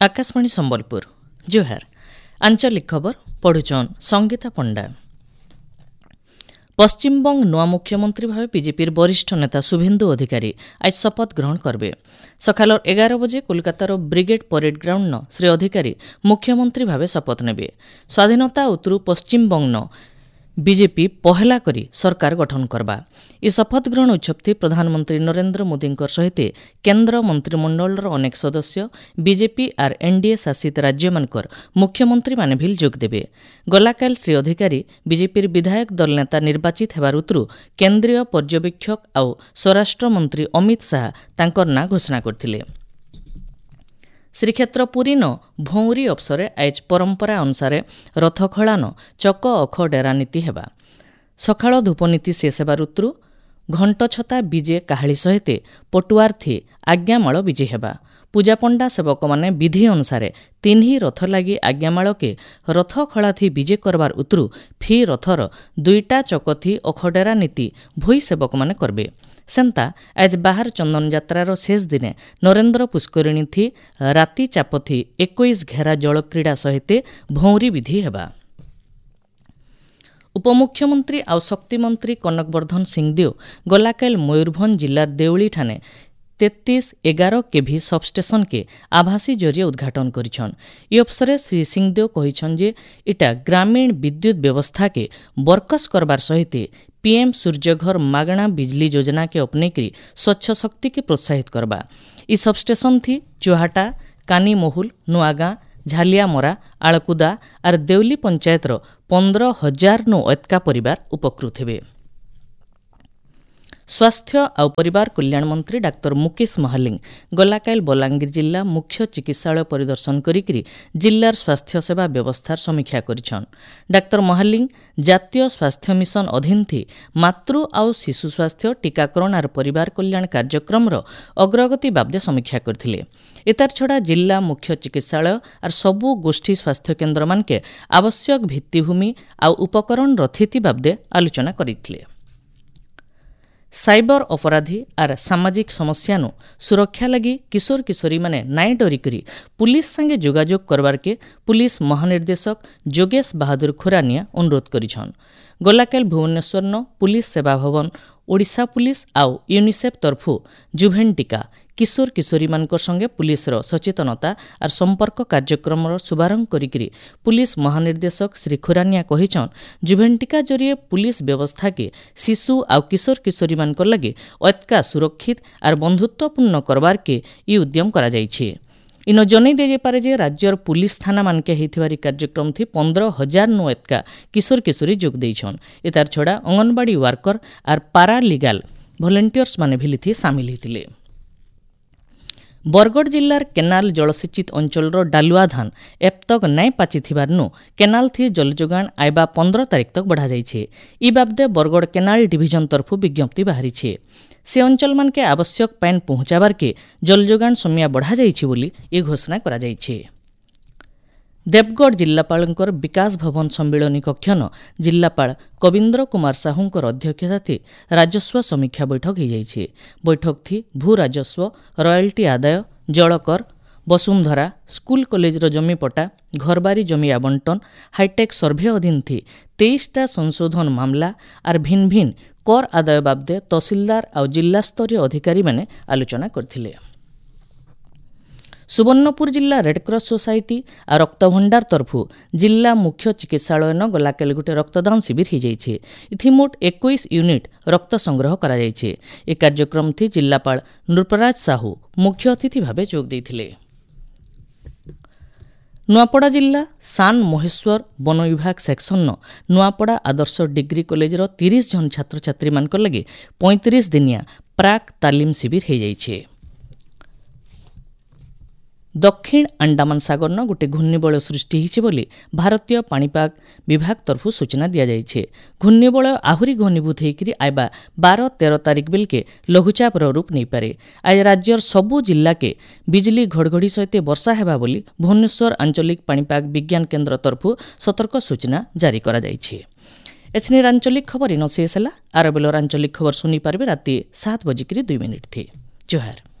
आकाशवाणी संबलपुर जोहार आंचलिक खबर पढ़ुचन संगीता पंडा। पश्चिमबंग नूआ मुख्यमंत्री भाव बीजेपी वरिष्ठ नेता शुभेन्दु अधिकारी आज शपथ ग्रहण करबे। सकाल 11 बजे कोलकातार ब्रिगेड परेड ग्राउंड श्री अधिकारी मुख्यमंत्री भाव शपथ नेबे। स्वाधीनता उत्तरू पश्चिमबंग बीजेपी पहला करी सरकार गठन करबा। इ शपथ ग्रहण उत्सव प्रधानमंत्री नरेंद्र मोदी सहित केन्द्र मंत्रिमंडल अनेक सदस्य बीजेपी और एनडीए शासित राज्य मानकर मुख्यमंत्री माने भी जोग देबे। गलाकाल श्री अधिकारी बीजेपी विधायक दल नेता निर्वाचित हेबार उतरू केन्द्रीय पर्यवेक्षक आउ स्वराष्ट्र मंत्री अमित शाह तांकर ना घोषणा करथिले। श्रीक्षेत्र पुरी न भौरी अवसरे आज परंपरा अनुसार रथ खलान चक अख डेरा नीति हेबा। सकाळ धूपनीति शेष हेबार उतरू घंट छता विजे काहाली सहित पटुआर थी आज्ञामाल विजे हेबा। पूजापंडा सेवक माने विधि अनुसार 3 रथ लगी आज्ञामाल के रथ खला थी विजे करबार उतरू फी रथर 2टा चक थी अखडेरा नीति भोई सेवक माने करबे। सेंता आज बाहर चंदन यात्रार शेष दिने नरेंद्र पुष्करिणी थी राति चाप थी 21 घेरा जल क्रीड़ा सहित भौरी विधि हेबा। उपमुख्यमंत्री आउ शक्ति मंत्री कनकवर्धन सिंहदेव गलाकाल मयूरभंज जिलार देउली ठाने 3311 केभी सबस्टेशन के आभासी जरिए उद्घाटन करिछन। इ अवसरे श्री सिंहदेव कहिछन जे इटा ग्रामीण विद्युत व्यवस्था के बरकस करबार सहित पीएम सूर्यघर मागणा बिजली योजना के अपनेकरी स्वच्छ शक्ति के प्रोत्साहित करबा। इ सबस्टेशन थी चुहाटा कानीमहुल नुआगां झालियामरा आलकुदा और देउली पंचायतर 15,000 नु अतका परिवार उपकृत हेबे। स्वास्थ्य और परिवार कल्याण मंत्री डाक्टर मुकेश महालिंग गलाकाल बलांगीर जिला मुख्य चिकित्सालय परिदर्शन करिकरी जिल्लार स्वास्थ्य सेवा व्यवस्थार समीक्षा करिछन। डाक्टर महालिंग जातीय स्वास्थ्य मिशन अधीन थी मातृ और शिशु स्वास्थ्य टीकाकरण और परिवार कल्याण कार्यक्रम अग्रगति बाबदे समीक्षा करथिले। एतार छड़ा जिला मुख्य चिकित्सालय और सबु गोष्ठी स्वास्थ्य केन्द्र मानके आवश्यक भित्तिभूमि और उपकरण रथिति बाबदे आलोचना करिथिले। साइबर अपराधी और सामाजिक समस्या सुरक्षा लगी किशोर किशोरी माने नाई डरिकरी पुलिस संगे जोगाजोग करबार के पुलिस महानिर्देशक जोगेश बहादुर खुरानिया अनुरोध करिछन। गलाकाल भुवनेश्वर न पुलिस सेवा भवन ओडिशा पुलिस आउ यूनिसेफ तरफु जुभेन्टिका किशोर किशोरी मानकर संगे पुलिस सचेतनता और संपर्क कार्यक्रम शुभारंभ करिकरी पुलिस महानिर्देशक श्री खुरानिया कहिछन जुभेन्टिका जरिए पुलिस व्यवस्था के शिशु और किशोर किशोरी मानकर लगे अतका सुरक्षित और बंधुत्वपूर्ण करबार के इ उद्यम करा जाइछे। इन जनै दे पारे जे राज्यर पुलिस थाना मानके हेथिवारी कार्यक्रम थी 15,000 नु अतका किशोर किशोरी जोग देइछन। एतार छड़ा अंगनवाड़ी वर्कर और पारा लीगल वॉलंटियर्स माने भी थी सामिल हेतिले। बरगढ़ जिलार केनाल जलसेचित अंचल डालुआ धान एबतक नाई पाची थिबारनु केनाल थी जलजोगाण आइबा 15 तारिख तक बढ़ा जाइछे। इ बाबदे बरगढ़ केनाल डिविजन तरफु विज्ञप्ति बाहरीछे। से अंचल मान के आवश्यक पानी पहुंचाबार के जलजोगाण समिया बढ़ा जाइछे बोली ए घोषणा करा जाइछे। देवगढ़ जिलापालंकर विकास भवन सम्मिलनी कक्षन जिलापाल कविंद्र कुमार साहूंकर अध्यक्षता राजस्व समीक्षा बैठक हो जाइछे। बैठक थी भू राजस्व रॉयल्टी आदाय जलकर वसुंधरा स्कूल कॉलेज जमी पट्टा घरबारी जमी आवंटन हाईटेक सर्भे अधीन थी 23टा संशोधन मामला और भिन्न भिन्न कर आदाय बाबदे तहसीलदार और जिला स्तरीय अधिकारी माने आलोचना करथिले। सुवर्णपुर जिला रेडक्रॉस सोसाइटी और रक्तभंडार तरफु जिला मुख्य चिकित्सालय न गलाकाल गोटे रक्तदान शिविर हो जाइछे। इथिमोट 21 यूनिट रक्त संग्रह करा जाइछे। ए कार्यक्रम थी जिलापाल नृपराज साहू मुख्य अतिथि भावे जोग देइथिले। नुआपड़ा जिला सान महेश्वर वन विभाग सेक्शन न नुआपड़ा आदर्श डिग्री कॉलेज 30 जन छात्र छात्री मानकर लगे 35 दिनिया प्राक तालीम शिविर हो जाइछे। दक्षिण अंडमान सागर न गोटे घूर्णिबलय सृष्टि होइछे बोली भारतीय पाणीपाग विभाग तरफु सूचना दिया जाइछे। घूर्णिबलय आहुरी घनीभूत होइकरी आइबा 12-13 तारिख बेलके लघुचापर रूप नहीं पारे। आज राज्यर सबु जिला के बिजली घड़घड़ी सहित वर्षा हेबा बोली भुवनेश्वर आंचलिक पाणीपाग विज्ञान केन्द्र तरफु सतर्क सूचना जारी करा जाइछे। एछने आंचलिक खबर इन शेष होला। आर बेलर आंचलिक खबर सुनी पारबे राति 7:02 थी। जोहार।